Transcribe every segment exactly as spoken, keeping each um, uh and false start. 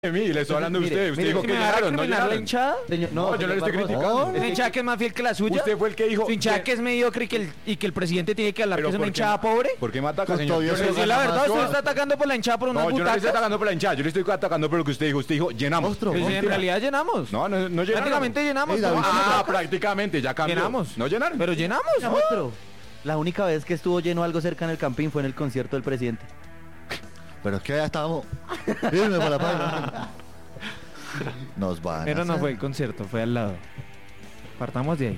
de mí, le estoy hablando de Mire, usted. Usted mire, dijo si que me va a llenaron, no recriminar la llenaron. hinchada. Señor, No, yo no le estoy Barbosa. criticando. ¿Una hinchada que es más fiel que la suya? Usted fue el que dijo. ¿Su hinchada que- que es mediocre y que el, y que el presidente tiene que hablar Pero que es una ¿por qué- hinchada pobre? ¿Por qué me ataca, Pues señor? todavía Yo se le- Pero si gana la verdad más. usted está atacando por la hinchada por unas No, yo no le estoy butacas. atacando por la hinchada, yo le estoy atacando por lo que usted dijo. Usted dijo, llenamos. Monstruo. Pues en Mentira. realidad llenamos. No, no, no llenaron. Prácticamente llenamos. Ey, ¿no? David, Ah, Ah, prácticamente, ya cambió. llenamos. No llenaron. Pero llenamos. ¿no? Otro. La única vez que estuvo lleno algo cerca en el Campín fue en el concierto del presidente. Pero es que ya estábamos. Irme para la página. Nos van. Pero a no hacer- fue el concierto, fue al lado. Partamos de ahí.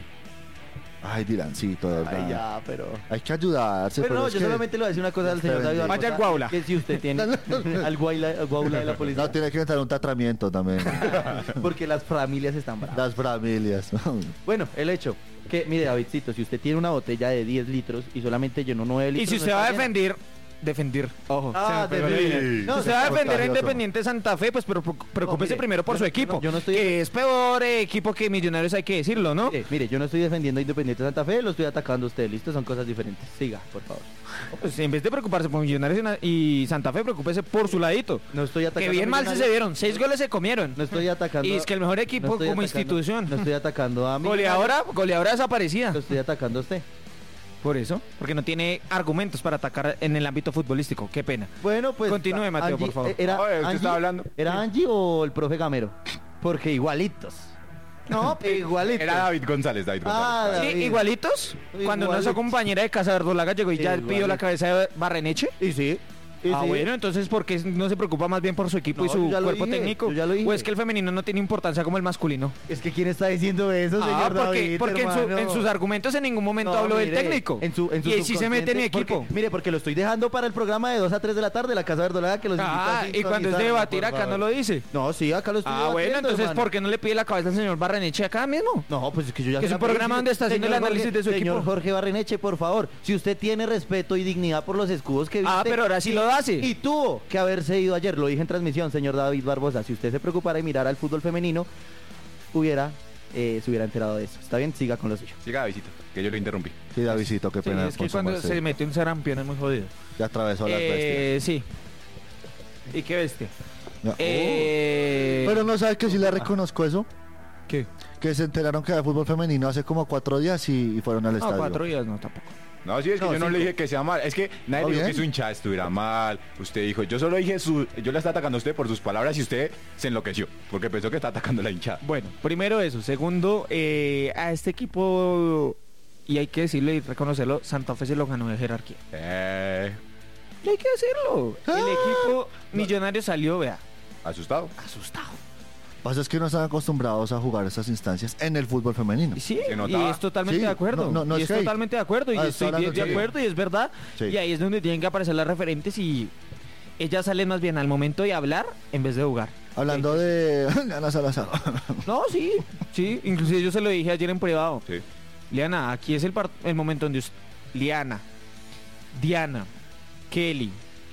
Ay, Dirancito, de verdad. Ay, ya, pero... Hay que ayudarse. Pero no, es yo que solamente le voy a decir una cosa al Este señor David bendito. Vaya al Barbosa, Guaula. que si usted tiene al guaula, al guaula de la policía, No, tiene que entrar un tratamiento también. porque las familias están bravas. Las familias. Bueno, el hecho que, mire, Davidcito, si usted tiene una botella de diez litros y solamente llenó nueve litros... Y si no usted va a está llena. defender, defender, ojo, Ah, se me pegó la defender. línea. No, Si usted se- va a defender a contagioso. Independiente Santa Fe, pues pero pre- preocúpese mire, primero por yo su no- equipo, yo no estoy- que es peor eh, equipo que Millonarios, hay que decirlo, ¿no? Mire, mire, yo no estoy defendiendo a Independiente Santa Fe, lo estoy atacando a usted, listo, son cosas diferentes. Siga, por favor. Pues en vez de preocuparse por Millonarios y na- y Santa Fe, preocúpese por su ladito. No estoy atacando Que bien a mal se Millonarios. se dieron, seis goles se comieron. No estoy atacando. Y es que el mejor equipo no estoy como atacando- institución. No estoy atacando a Millonarios, Goleadora, goleadora desaparecida. Lo estoy atacando a usted. Por eso, porque no tiene argumentos para atacar en el ámbito futbolístico. Qué pena. Bueno, pues. Continúe, Mateo, por favor. eh, ¿Era, Oye, usted Angie, estaba hablando. ¿Era Angie o el profe Gamero? Porque igualitos. No, Igualitos. Era David González, David Ah, González. Sí, David. igualitos. Cuando Igualitos. nuestra compañera de Casa Verdolaga llegó y ya Igualitos. pidió la cabeza de Barreneche. Y sí. y Ah, sí. bueno, entonces ¿por qué no se preocupa más bien por su equipo No, y su yo ya lo cuerpo dije, técnico? yo ya lo dije. ¿O es que el femenino no tiene importancia como el masculino? Es que ¿quién está diciendo eso, Ah, señor porque, David, porque en, su- hermano? en sus argumentos en ningún momento No, habló del mire, técnico. En su, en su y él sí se mete en mi subconsciente, equipo. porque- mire, porque lo estoy dejando para el programa de dos a tres de la tarde, la Casa Verdolaga, que los invito a Ah, y cuando es de sintonizar, debatir por acá favor. no lo dice. No, sí, acá lo estoy Ah, bueno, debatiendo, entonces hermano. ¿por qué no le pide la cabeza al señor Barreneche acá mismo? No, pues es que yo ya... Que se es un la pedí. programa donde está haciendo el Señor análisis Jorge- de su Señor equipo. Jorge Barreneche, por favor, si usted tiene respeto y dignidad por los escudos que viste... Ah, pero ahora sí lo hace. Y tuvo que haberse ido ayer, lo dije en transmisión, señor David Barbosa, si usted se preocupara y mirara al fútbol femenino, hubiera, eh, se hubiera enterado de eso. ¿Está bien? Siga con lo suyo. Siga, Davidito, que yo lo interrumpí. Sí, Davidito, qué Sí, pena. es que con su cuando merced. se mete un sarampión es muy jodido. Ya atravesó las bestias. Eh, sí. ¿Y qué bestia? No. Eh, Pero no sabes que sí le reconozco eso. ¿Qué? Que se enteraron que había fútbol femenino hace como cuatro días y, y fueron al No, estadio. cuatro días no, tampoco. No, sí, es que No, yo no cinco. le dije que sea mal. Es que nadie ¿Está dijo bien? que su hinchada estuviera mal. Usted dijo, yo solo dije su. Yo le estaba atacando a usted por sus palabras y usted se enloqueció. Porque pensó que está atacando a la hinchada. Bueno, primero eso. Segundo, eh, a este equipo, y hay que decirlo y reconocerlo, Santa Fe se lo ganó de jerarquía. Eh. Y hay que decirlo. El Ah. equipo millonario salió, vea, ¿Asustado? asustado. Pasa es que no están acostumbrados a jugar esas instancias en el fútbol femenino. Y sí, Se y notaba. es totalmente Sí, de acuerdo. no, no, no y es es hate. totalmente de acuerdo. Y Ah, está estoy hablando de, de en serio. acuerdo y es verdad. Sí. Y ahí es donde tienen que aparecer las referentes y ellas salen más bien al momento de hablar en vez de jugar. Hablando de Ana Salazar. No, sí, sí. Inclusive yo se lo dije ayer en privado. Sí. Liana, aquí es el, par- el momento donde us- Liana, Diana, Kelly,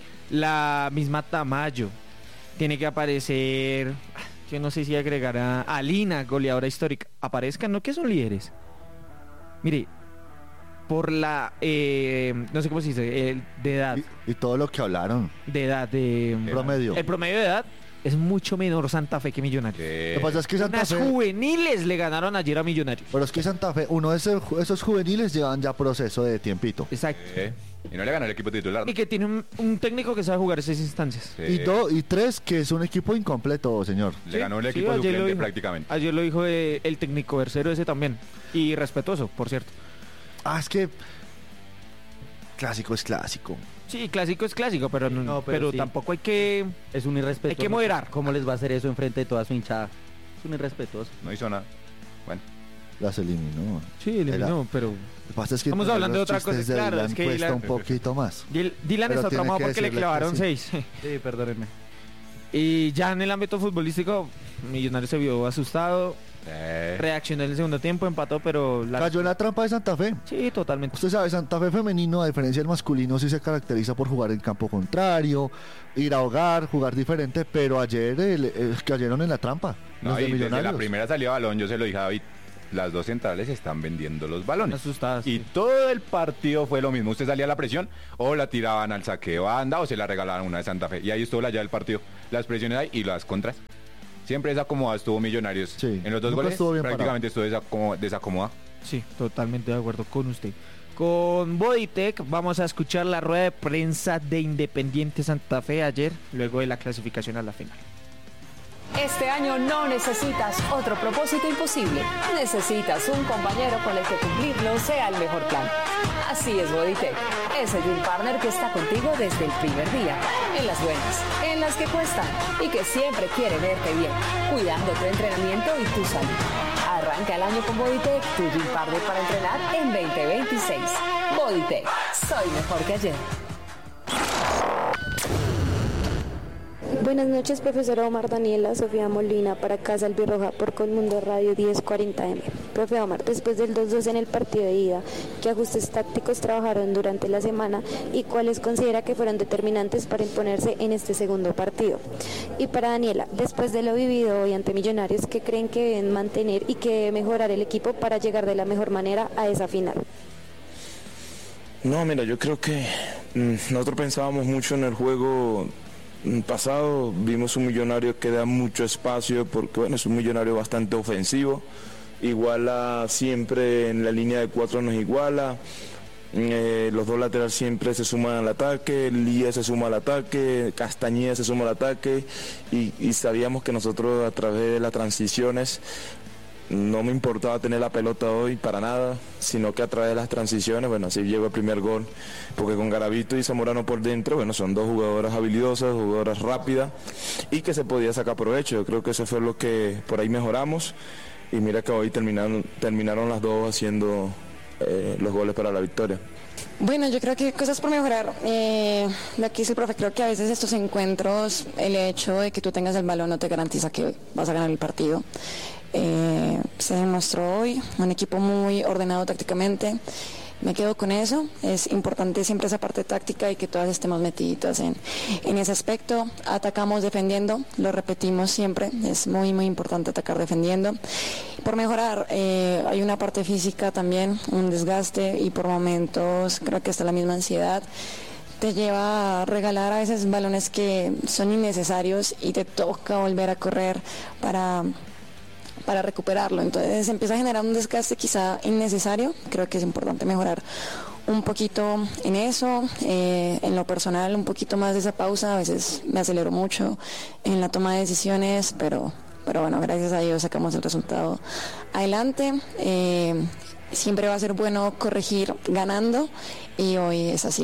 la misma Tamayo, tiene que aparecer, yo no sé si agregar a Alina, goleadora histórica, aparezcan, no que son líderes. Mire, por la, eh, no sé cómo se dice, el- de edad, y, y todo lo que hablaron. de edad, de... Promedio. El promedio de edad es mucho menor Santa Fe que Millonarios. Eh, Lo que pasa es que Santa Unas Fe. juveniles le ganaron ayer a Millonarios. Pero es que Santa Fe, uno de esos, esos juveniles llevan ya proceso de tiempito. Exacto. eh, Y no le ganó el equipo titular. Y que tiene un, un técnico que sabe jugar esas instancias. Sí. Y dos, y tres, que es un equipo incompleto, señor. Le Sí, ganó el sí, equipo ayer lo suplente dijo. prácticamente. Ayer lo dijo eh, el técnico versero ese también. Y respetuoso, por cierto. Ah, es que. Clásico es clásico. Sí, clásico es clásico, pero, no, No, pero pero sí. tampoco hay que... Es un irrespetuoso. Hay que moderar. ¿Cómo les va a hacer eso enfrente de toda su hinchada? Es un irrespetuoso. No hizo nada. Bueno. Las eliminó. Sí, eliminó, pero... Lo que pasa es que Estamos poner hablando de los otra chistes cosa, claro, Dylan es que cuesta Dylan- un poquito más. Dil- Dylan Pero está tiene traumado que porque le decirle que clavaron sí. seis. Sí, perdónenme. Y ya en el ámbito futbolístico, Millonarios se vio asustado. Eh, Reaccionó en el segundo tiempo, empató, pero... La... Cayó en la trampa de Santa Fe. Sí, totalmente. Usted sabe, Santa Fe femenino, a diferencia del masculino, sí se caracteriza por jugar en campo contrario, ir a hogar, jugar diferente, pero ayer eh, le- eh, cayeron en la trampa. no, los de y desde la Millonarios. primera salida de balón yo se lo dije a David. las dos centrales están vendiendo los balones. Asustadas, Y sí. todo el partido fue lo mismo. Usted salía a la presión o la tiraban al saque de banda o se la regalaban una de Santa Fe. Y ahí estuvo la llave del partido. Las presiones ahí y las contras. Siempre desacomodado estuvo Millonarios. Sí, En los dos nunca goles estuvo bien prácticamente estuvo desacomo- desacomodado. Sí, totalmente de acuerdo con usted. Con Bodytech vamos a escuchar la rueda de prensa de Independiente Santa Fe ayer, luego de la clasificación a la final. Este año no necesitas otro propósito imposible. Necesitas un compañero con el que cumplirlo sea el mejor plan. Así es Bodytech, ese Dream Partner que está contigo desde el primer día. En las buenas, en las que cuestan y que siempre quiere verte bien, cuidando tu entrenamiento y tu salud. Arranca el año con Bodytech, tu Dream Partner para entrenar en veinte veintiséis. Bodytech, soy mejor que ayer. Buenas noches, profesora Omar Daniela, Sofía Molina, para Casa Albirroja por Colmundo Radio diez cuarenta eme. Profe Omar, después del dos dos en el partido de ida, ¿qué ajustes tácticos trabajaron durante la semana y cuáles considera que fueron determinantes para imponerse en este segundo partido? Y para Daniela, después de lo vivido hoy ante Millonarios, ¿qué creen que deben mantener y que debe mejorar el equipo para llegar de la mejor manera a esa final? No, mira, yo creo que mm, nosotros pensábamos mucho en el juego pasado, vimos un Millonario que da mucho espacio porque bueno, es un Millonario bastante ofensivo, iguala siempre en la línea de cuatro, nos iguala, eh, los dos laterales siempre se suman al ataque, Lía se suma al ataque, Castañeda se suma al ataque y, y sabíamos que nosotros a través de las transiciones no me importaba tener la pelota hoy para nada, sino que a través de las transiciones, bueno, así llegó el primer gol, porque con Garavito y Zamorano por dentro, bueno, son dos jugadoras habilidosas, jugadoras rápidas, y que se podía sacar provecho. Yo creo que eso fue lo que por ahí mejoramos, y mira que hoy terminaron, terminaron las dos haciendo eh, los goles para la victoria. Bueno, yo creo que hay cosas por mejorar. Eh, lo que dice el profe, creo que a veces estos encuentros, el hecho de que tú tengas el balón no te garantiza que vas a ganar el partido. Eh, se demostró hoy un equipo muy ordenado tácticamente. Me quedo con eso. Es importante siempre esa parte táctica y que todas estemos metiditas en, en ese aspecto. Atacamos defendiendo, lo repetimos siempre. Es muy, muy importante atacar defendiendo. Por mejorar, eh, hay una parte física también, un desgaste y por momentos creo que hasta la misma ansiedad te lleva a regalar a veces balones que son innecesarios y te toca volver a correr para... para recuperarlo, entonces empieza a generar un desgaste quizá innecesario. Creo que es importante mejorar un poquito en eso, eh, en lo personal un poquito más de esa pausa. A veces me acelero mucho en la toma de decisiones, pero, pero bueno, gracias a Dios sacamos el resultado adelante. Eh, siempre va a ser bueno corregir ganando y hoy es así.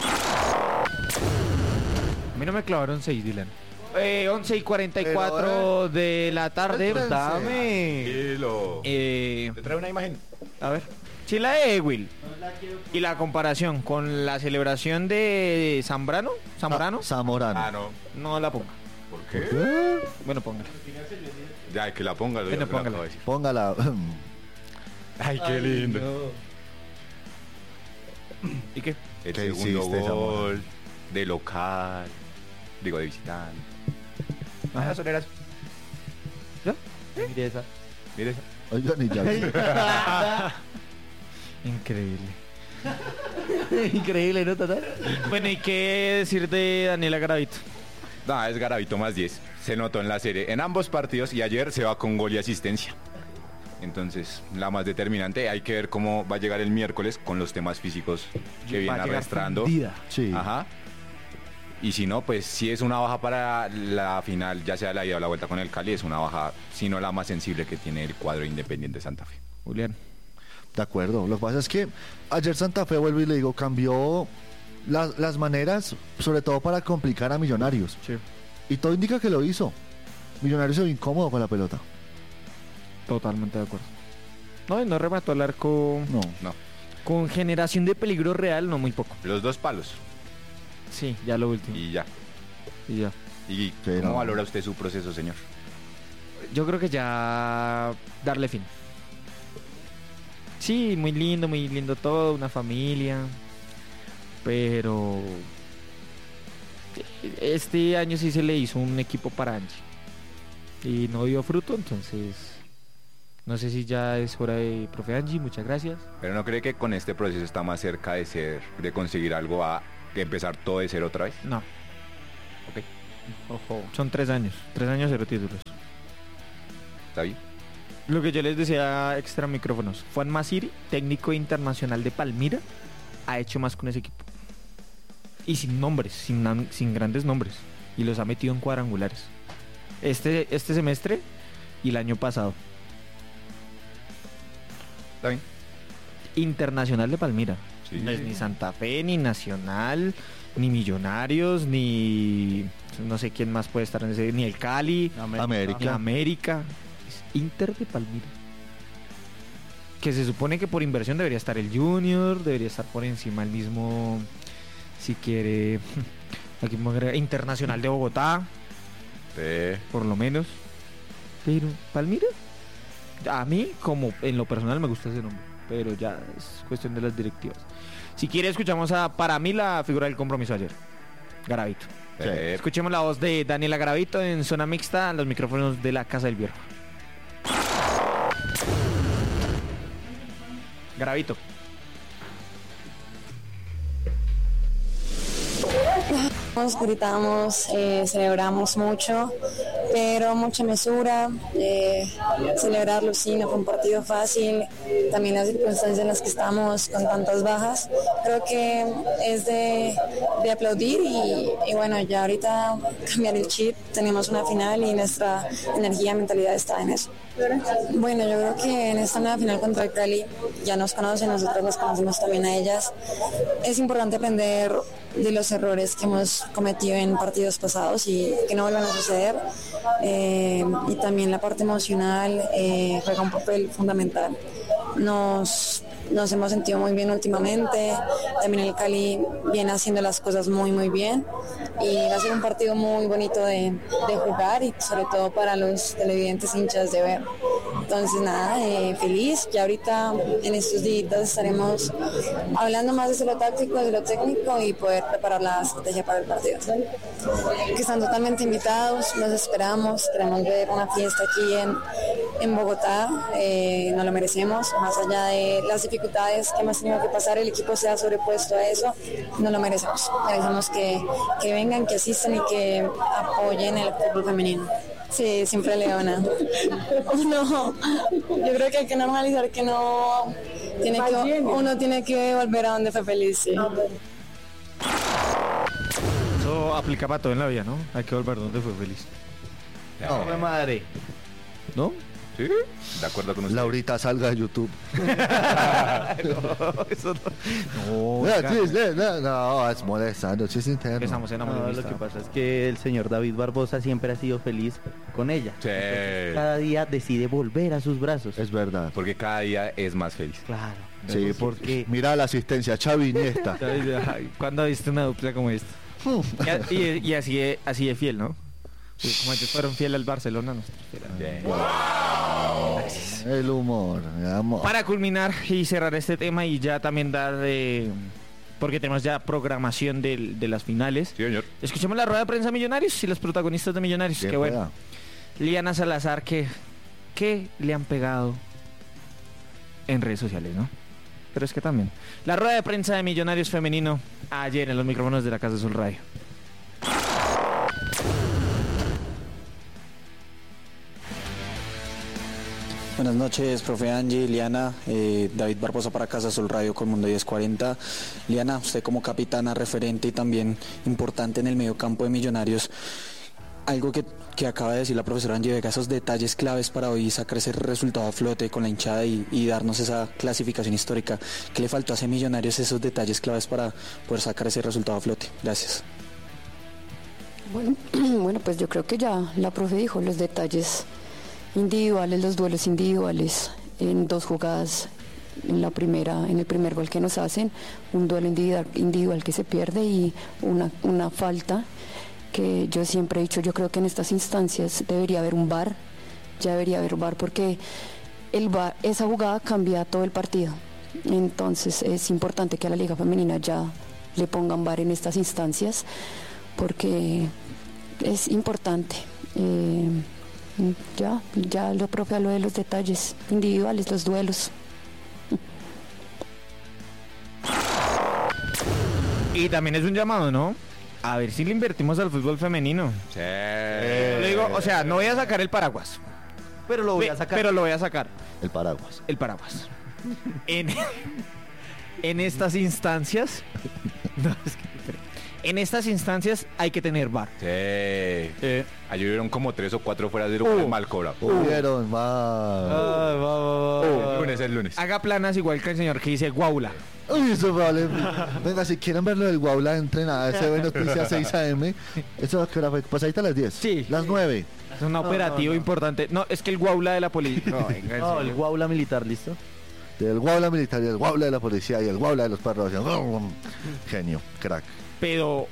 A mí no me clavaron seis, Dylan. Eh, once y cuarenta y cuatro de la tarde. Dame. Tranquilo. Eh, ¿Te trae una imagen? a ver. Sí, la de Ewil. Y la comparación con la celebración de Zambrano. ¿Zamorano? Zamorano. Ah, no. No la ponga. ¿Por qué? ¿Eh? Bueno, póngala. Ya, que la ponga. lo Bueno, yo que la póngala. acabo de decir. Póngala. Ay, qué lindo. ¿Y qué? El ¿Qué segundo hiciste, gol Zamorano? de local, digo de visitante. Ah, las soneras. Mire esa. Mire esa. Oigan, y ya. Increíble. Increíble, ¿no, Tata? Bueno, ¿y qué decir de Daniela Garavito? No, es Garavito más diez. Se notó en la serie. En ambos partidos y ayer se va con gol y asistencia. Entonces, la más determinante, hay que ver cómo va a llegar el miércoles con los temas físicos que viene Va a llegar arrastrando. fundida. Sí. Ajá. Y si no, pues si es una baja para la final, ya sea la ida o la vuelta con el Cali, es una baja, si no la más sensible que tiene el cuadro Independiente Santa Fe. Julián. De acuerdo. Lo que pasa es que ayer Santa Fe, vuelvo y le digo, cambió las, las maneras, sobre todo para complicar a Millonarios. Sí. Y todo indica que lo hizo. Millonarios se vio incómodo con la pelota. Totalmente de acuerdo. No, y no remató el arco No. No, con generación de peligro real, no muy poco. los dos palos Sí, ya lo último. y ya. Y ya. ¿Y Sí, cómo no. valora usted su proceso, señor? Yo creo que ya darle fin. Sí, muy lindo, muy lindo todo, una familia. Pero este año sí se le hizo un equipo para Angie. Y no dio fruto, entonces No sé si ya es hora de profe Angie, muchas gracias. Pero ¿no cree que con este proceso está más cerca de ser, de conseguir algo a de empezar todo de cero otra vez? No. Ok. Ojo. Son tres años, tres años, cero títulos. ¿Está bien? Lo que yo les decía extra micrófonos. Juan Masiri, técnico internacional de Palmira, ha hecho más con ese equipo. Y sin nombres, sin, nam- sin grandes nombres. Y los ha metido en cuadrangulares. Este, este semestre y el año pasado. ¿Está bien? Internacional de Palmira. Sí. No es ni Santa Fe, ni Nacional, ni Millonarios, ni... No sé quién más puede estar en ese... Ni el Cali, América. la América. Es Inter de Palmira. Que se supone que por inversión debería estar el Junior, debería estar por encima el mismo... Si quiere... Aquí me agrega, Internacional de Bogotá, Sí. por lo menos. Pero, ¿Palmira? A mí, como en lo personal, me gusta ese nombre. Pero ya es cuestión de las directivas. Si quiere, escuchamos a, para mí, la figura del compromiso ayer. Garavito. Sí. Escuchemos la voz de Daniela Garavito en zona mixta, los micrófonos de la Casa del Viejo. Garavito. Nos gritamos, eh, celebramos mucho, pero mucha mesura. Eh, celebrarlo sí, no fue un partido fácil. También las circunstancias en las que estamos con tantas bajas. Creo que es de, de aplaudir y, y bueno, ya ahorita cambiar el chip. Tenemos una final y nuestra energía, mentalidad está en eso. Bueno, yo creo que en esta nueva final contra el Cali ya nos conocen, nosotros nos conocemos también a ellas. Es importante aprender de los errores que hemos cometido en partidos pasados y que no vuelvan a suceder. Eh, y también la parte emocional eh, juega un papel fundamental. Nos, nos hemos sentido muy bien últimamente, también el Cali viene haciendo las cosas muy muy bien y va a ser un partido muy bonito de, de jugar y sobre todo para los televidentes hinchas de ver. Entonces nada, eh, feliz, ya ahorita en estos días estaremos hablando más de lo táctico, de lo técnico y poder preparar la estrategia para el partido. Que están totalmente invitados, los esperamos, queremos ver una fiesta aquí en, en Bogotá, eh, nos lo merecemos, más allá de las dificultades que hemos tenido que pasar, el equipo se ha sobrepuesto a eso, nos lo merecemos, merecemos que, que vengan, que asistan y que apoyen el fútbol femenino. Sí, siempre Leona. No, yo creo que hay que normalizar que no tiene que, uno tiene que volver a donde fue feliz. Sí. Eso aplica para todo en la vida, ¿no? Hay que volver donde fue feliz. No, mi madre. ¿No? ¿Sí? De acuerdo con usted. Laurita, salga de YouTube. No, eso no. No, No, oiga, sí, sí, no, no, es molestando, chiste interno. empezamos en No, amor. lo que pasa es que el señor David Barbosa siempre ha sido feliz con ella. Sí. Cada día decide volver a sus brazos. Es verdad. Porque cada día es más feliz. Claro. Sí, porque mira la asistencia, Xavi Iniesta. ¿Cuándo viste una dupla como esta? Y, y- y así, de, así de fiel, ¿no? Sí, como ellos fueron fieles al Barcelona, nosotros fieles. El humor, mi amor. Para culminar y cerrar este tema y ya también dar, eh, porque tenemos ya programación del- de las finales, Sí, señor. escuchemos la rueda de prensa de Millonarios y los protagonistas de Millonarios. Bien Que bueno, pueda. Liana Salazar, que, que le han pegado en redes sociales, ¿no? Pero es que también. La rueda de prensa de Millonarios femenino ayer en los micrófonos de la Casa Azul Radio. Buenas noches, profe Angie, Liana, eh, David Barbosa para Casa Azul Radio con Mundo diez cuarenta. Liana, usted como capitana, referente y también importante en el mediocampo de Millonarios, algo que, que acaba de decir la profesora Angie Vega, esos detalles claves para hoy sacar ese resultado a flote con la hinchada y, y darnos esa clasificación histórica. ¿Qué le faltó a ese Millonarios esos detalles claves para poder sacar ese resultado a flote? Gracias. Bueno, bueno, pues yo creo que ya la profe dijo los detalles individuales, los duelos individuales en dos jugadas. En la primera, en el primer gol que nos hacen, un duelo individual, individual que se pierde y una, una falta que yo siempre he dicho, yo creo que en estas instancias debería haber un V A R, ya debería haber V A R porque el V A R, esa jugada cambia todo el partido. Entonces es importante que a la Liga Femenina ya le pongan V A R en estas instancias porque es importante. Eh, Ya, ya lo profe habló de los detalles individuales, los duelos. Y también es un llamado, ¿no? A ver si le invertimos al fútbol femenino. Sí. Lo digo, o sea, no voy a sacar el paraguas. Pero lo voy Ve- a sacar. Pero lo voy a sacar. El paraguas. El paraguas. En, en estas instancias. No, es que- en estas instancias hay que tener V A R. Sí. Ayer hubieron como tres o cuatro fuera de Uh. mal cobrado. Hubieron, va. Ay, va, va, va, va. Lunes es lunes. Haga planas igual que el señor que dice Guaula. Uy, eso vale. Venga, si quieren verlo del Guaula, entren a S B Noticias seis A M. ¿Eso a qué hora fue? Pasadita a las diez. Sí. Las nueve. Es un operativo importante. No, es que el Guaula de la policía. No, venga, en No, el serio. Guaula militar, ¿listo? Del Guaula militar y el Guaula de la policía y el Guaula de los perros. Genio, crack. Pero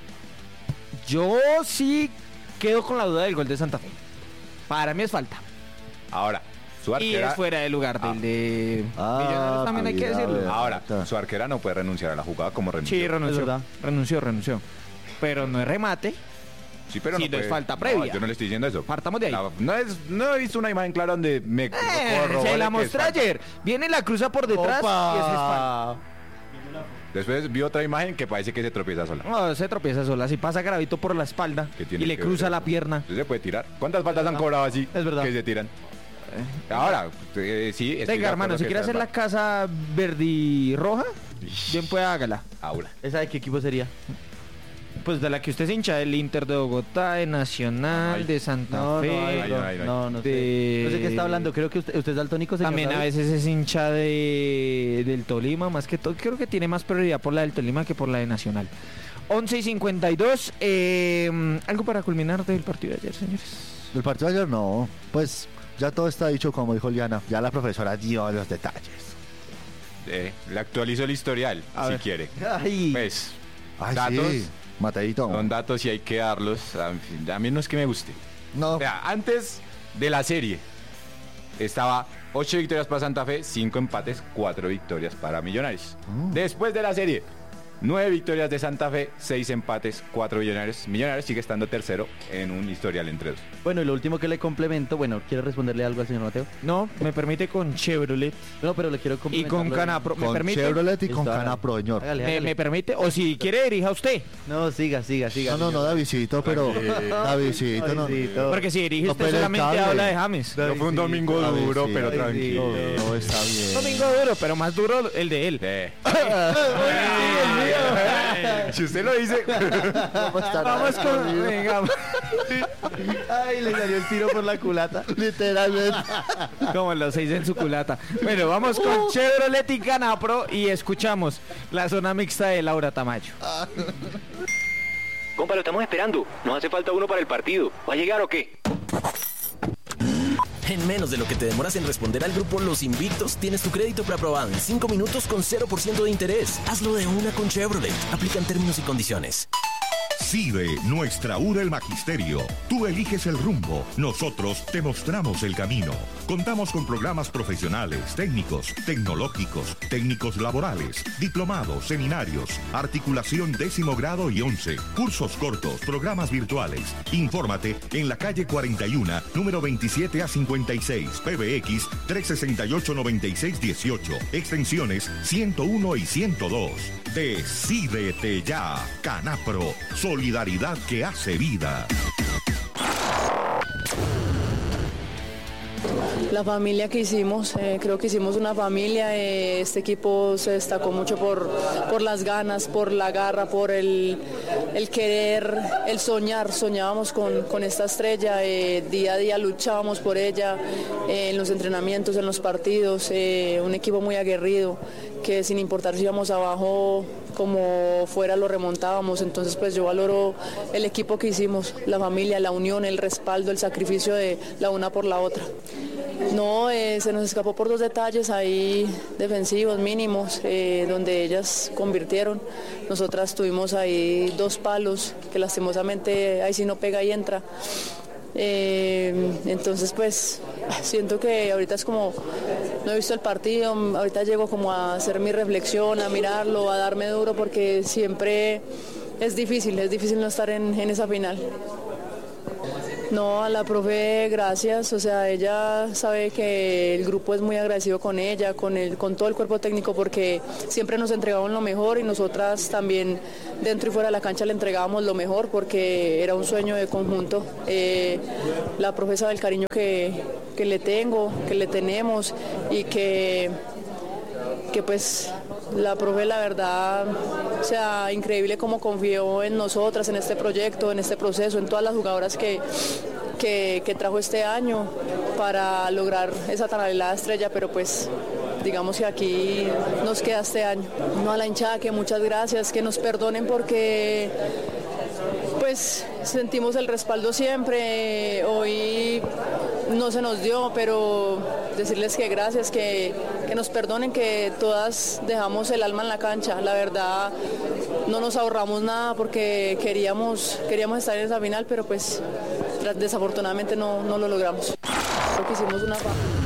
yo sí quedo con la duda del gol de Santa Fe. Para mí es falta. Ahora, su Y arquera. es fuera de lugar del de Ah, Millonarios también hay que cuidado, decirlo. Ahora, Ah. su arquera no puede renunciar a la jugada como renunció. Sí, renunció. Es verdad. Renunció, renunció. Pero no es remate. Sí, pero Sí, no no es puede- falta no, previa. yo no le estoy diciendo eso. Partamos de ahí. No, no es, no he visto una imagen clara donde me Eh, corrobore se la que es mostré falta. ayer. Viene la cruza por detrás y ese es falta. Después vi otra imagen que parece que se tropieza sola. No, se tropieza sola. Si pasa Gravito por la espalda ¿Qué tiene y le que cruza ver la eso? pierna. Entonces se puede tirar. ¿Cuántas faltas han cobrado así? Es verdad. Que se tiran. Ahora, eh, sí, estoy de Venga, hermano, acuerdo si que quiere está hacer la mal. casa verdi-roja, bien pues hágala. Ahora. ¿Esa de qué equipo sería? Pues de la que usted es hincha, del Inter de Bogotá, de Nacional, Ay. de Santa No, Fe. no, ay, Ay, no, ay, ay. no, no sé. De- No sé qué está hablando. Creo que usted, usted es daltónico, señor También a David. veces es hincha de del Tolima, más que todo. Creo que tiene más prioridad por la del Tolima que por la de Nacional. once y cincuenta y dos. Eh, ¿Algo para culminar del partido de ayer, señores? Del partido de ayer no. Pues ya todo está dicho, como dijo Liana. Ya la profesora dio los detalles. Eh, le actualizo el historial, A si ver. quiere. Ay, Pues, Ay, datos. sí. Mateito. Son datos y hay que darlos. A, a mí no es que me guste. No. O sea, antes de la serie estaba ocho victorias para Santa Fe, cinco empates, cuatro victorias para Millonarios. Después de la serie, nueve victorias de Santa Fe, seis empates, cuatro Millonarios. Millonarios sigue estando tercero en un historial entre dos. bueno, y lo último que le complemento, bueno, ¿quiere responderle algo al señor Mateo? No, me permite con Chevrolet No, pero le quiero y complementar. con lo- Canapro. ¿Me Con permite? Chevrolet y con Listo, hágale. Canapro, señor. Hágale, ¿Me, hágale. me permite? O si quiere, dirija usted. No, siga, siga, siga. No, no, no, señor. Davidcito, pero. Davidito, no. Davidito. Porque si dirige No usted pele el solamente cable. habla de James. No fue un domingo David, duro, sí, pero David, tranquilo. No, no, está bien. Domingo duro, pero más duro el de él. Eh. Si usted lo dice. ¿Cómo está? Vamos con... Venga, Ay, le salió el tiro por la culata. Literalmente. como los seis en su culata. Bueno, vamos con Chevrolet y Canapro y escuchamos la zona mixta de Laura Tamayo. Compa, lo estamos esperando. Nos hace falta uno para el partido. ¿Va a llegar o qué? En menos de lo que te demoras en responder al grupo Los Invictos, tienes tu crédito preaprobado en cinco minutos con cero por ciento de interés. Hazlo de una con Chevrolet. Aplican términos y condiciones. CIDE, nuestra U del Magisterio. Tú eliges el rumbo, nosotros te mostramos el camino. Contamos con programas profesionales, técnicos, tecnológicos, técnicos laborales, diplomados, seminarios, articulación décimo grado y once, cursos cortos, programas virtuales. Infórmate en la calle cuarenta y uno, número veintisiete a cincuenta y seis, P B X trescientos sesenta y ocho, noventa y seis dieciocho, extensiones ciento uno y ciento dos. Decídete ya, Canapro, solidaridad que hace vida. La familia que hicimos, eh, creo que hicimos una familia, eh, este equipo se destacó mucho por, por las ganas, por la garra, por el, el querer, el soñar, soñábamos con, con esta estrella, eh, día a día luchábamos por ella, eh, en los entrenamientos, en los partidos, eh, un equipo muy aguerrido, que sin importar si íbamos abajo como fuera lo remontábamos, entonces pues yo valoro el equipo que hicimos, la familia, la unión, el respaldo, el sacrificio de la una por la otra. No, eh, se nos escapó por dos detalles ahí defensivos mínimos, eh, donde ellas convirtieron. Nosotras tuvimos ahí dos palos que lastimosamente ahí sí no pega y entra. Eh, entonces pues siento que ahorita es como, no he visto el partido, ahorita llego como a hacer mi reflexión, a mirarlo, a darme duro porque siempre es difícil, es difícil no estar en, en esa final. No, a la profe, gracias. O sea, ella sabe que el grupo es muy agradecido con ella, con el, con todo el cuerpo técnico, porque siempre nos entregaban lo mejor y nosotras también dentro y fuera de la cancha le entregábamos lo mejor porque era un sueño de conjunto. Eh, la profe sabe el cariño que, que le tengo, que le tenemos y que, que pues la profe, la verdad, o sea, increíble cómo confió en nosotras, en este proyecto, en este proceso, en todas las jugadoras que, que, que trajo este año para lograr esa tan anhelada estrella, pero pues digamos que aquí nos queda este año. No, a la hinchada, que muchas gracias, que nos perdonen porque pues sentimos el respaldo siempre, hoy no se nos dio, pero decirles que gracias, que, que nos perdonen, que todas dejamos el alma en la cancha. La verdad, no nos ahorramos nada porque queríamos, queríamos estar en esa final, pero pues desafortunadamente no, no lo logramos. Creo que hicimos una...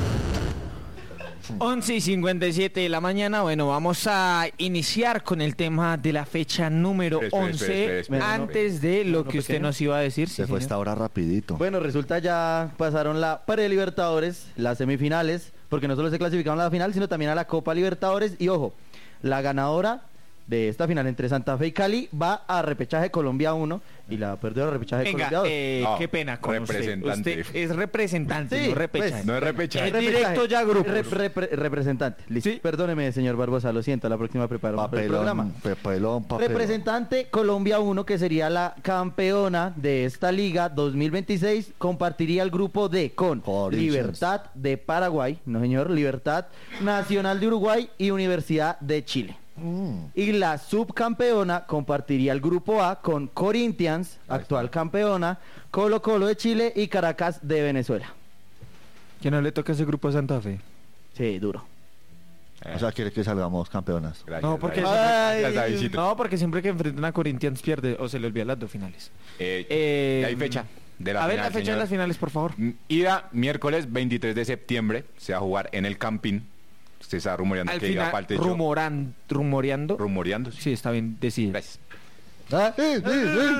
once y cincuenta y siete de la mañana. Bueno, vamos a iniciar con el tema de la fecha número Espera, espera, once. espera, espera, espera. Antes de lo que usted nos iba a decir. Se sí, fue señor. esta hora rapidito. Bueno, resulta ya pasaron la pre-Libertadores, las semifinales, porque no solo se clasificaron a la final, sino también a la Copa Libertadores. Y ojo, la ganadora de esta final entre Santa Fe y Cali va a repechaje Colombia uno y la perdedora repechaje Venga, Colombia dos. eh, No, qué pena con usted. representante. Usted es representante, Sí, no repechaje. pues, No es repechaje. Es directo ya a grupos. Re- re- representante. Listo. Perdóneme, señor Barbosa, lo siento, la próxima preparo el programa. Papelón, papelón, papelón. Representante Colombia uno, que sería la campeona de esta liga dos mil veintiséis, compartiría el grupo D con Corinthians. Libertad de Paraguay, no señor, Libertad Nacional de Uruguay y Universidad de Chile. Mm. Y la subcampeona compartiría el grupo A con Corinthians, actual campeona, Colo Colo de Chile y Caracas de Venezuela. Que no le toca ese grupo a Santa Fe. Sí, duro. O sea, quiere que salgamos campeonas. Gracias, No, porque David. Ay, Gracias, Davidcito. no, porque siempre que enfrentan a Corinthians pierde o se le olvidan las dos finales. Eh, Eh, ya hay fecha de la a ver final, la fecha señor. de las finales, por favor. Mm, Ida, miércoles veintitrés de septiembre, se va a jugar en el Campín. Se está rumoreando Al que iba final, para el techo. rumoran, rumoreando. Rumoreando, sí. Sí, está bien decidido. Gracias. Ah, eh, eh,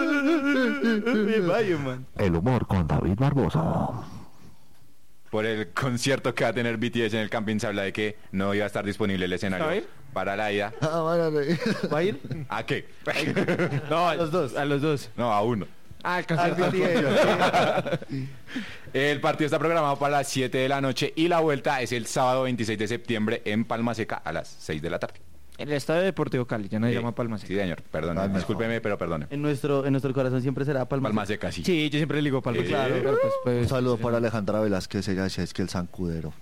eh. El humor con David Barbosa. Por el concierto que va a tener B T S en el Campín, se habla de que no iba a estar disponible el escenario ¿Va a ir? para la ida. Ah, vale. ¿Va a ir? ¿A qué? No, a los dos. A los dos. No, a uno. Ah, el concierto. El partido está programado para las siete de la noche y la vuelta es el sábado veintiséis de septiembre en Palma Seca a las seis de la tarde. El Estadio Deportivo Cali, ya no se Sí, llama Palma Seca. Sí, señor, perdón, Ah, discúlpeme, pero perdone. En nuestro, en nuestro corazón siempre será Palma. Palma Seca, sí. Sí, yo siempre le digo Palma Sí. Seca. Pero pues, pues, Un saludo para Alejandra Velázquez, ella decía es que el zancudero.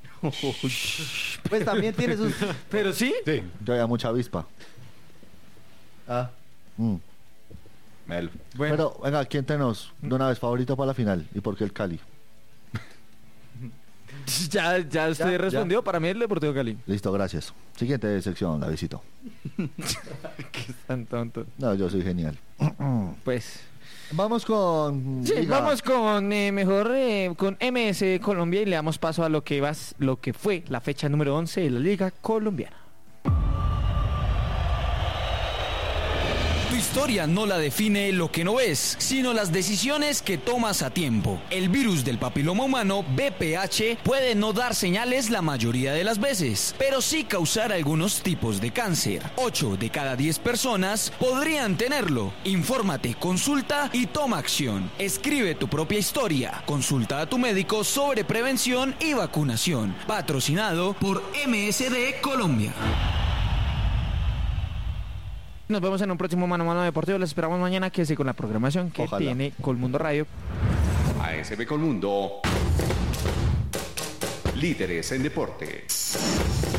Pues también tiene sus... Pero sí. Sí, Yo había mucha avispa. Ah. Mm. Melo. Bueno, Pero, venga, ¿quién tenemos de una vez favorito para la final? ¿Y por qué el Cali? ya, ya usted Ya, respondió. Para mí el Deportivo Cali. Listo, gracias. Siguiente sección, la visito. Qué tan tonto. No, yo soy genial. Pues... Vamos con... Sí, Liga. vamos con eh, mejor eh, con M S Colombia y le damos paso a lo que vas, lo que fue la fecha número once de la Liga Colombiana. Tu historia no la define lo que no ves, sino las decisiones que tomas a tiempo. El virus del papiloma humano, B P H, puede no dar señales la mayoría de las veces, pero sí causar algunos tipos de cáncer. ocho de cada diez personas podrían tenerlo. Infórmate, consulta y toma acción. Escribe tu propia historia. Consulta a tu médico sobre prevención y vacunación. Patrocinado por M S D Colombia. Nos vemos en un próximo Mano a Mano Deportivo. Les esperamos mañana, que con la programación que Ojalá. tiene Colmundo Radio. A S B Colmundo. Líderes en deporte.